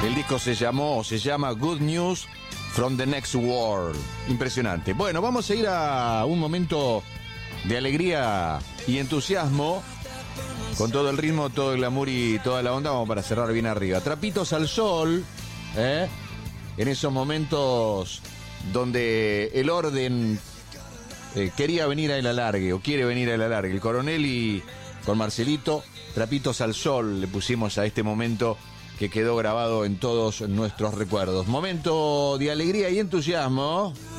El disco se llama Good News from the Next World. Impresionante. Bueno, vamos a ir a un momento de alegría y entusiasmo, con todo el ritmo, todo el glamour y toda la onda, vamos para cerrar bien arriba. Trapitos al sol, en esos momentos donde el orden quería venir a el alargue, o quiere venir a el alargue. El Coronel y con Marcelito, trapitos al sol, le pusimos a este momento que quedó grabado en todos nuestros recuerdos. Momento de alegría y entusiasmo.